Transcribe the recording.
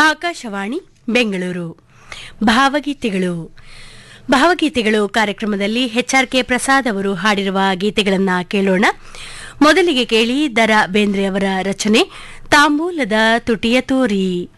ಆಕಾಶವಾಣಿ ಬೆಂಗಳೂರು. ಭಾವಗೀತೆಗಳು ಕಾರ್ಯಕ್ರಮದಲ್ಲಿ ಎಚ್ಆರ್ಕೆ ಪ್ರಸಾದ್ ಅವರು ಹಾಡಿರುವ ಗೀತೆಗಳನ್ನು ಕೇಳೋಣ. ಮೊದಲಿಗೆ ಕೇಳಿ ದ.ರಾ. ಬೇಂದ್ರೆ ಅವರ ರಚನೆ ತಾಂಬೂಲದ ತುಟಿಯ ತೋರಿ.